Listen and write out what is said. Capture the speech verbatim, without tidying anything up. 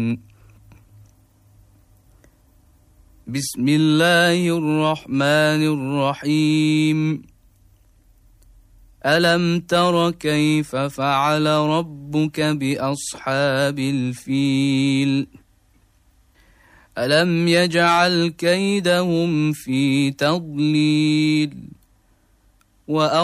بسم الله الرحمن الرحيم ألم تر كيف فعل ربك بأصحاب الفيل ألم يجعل كيدهم في تضليل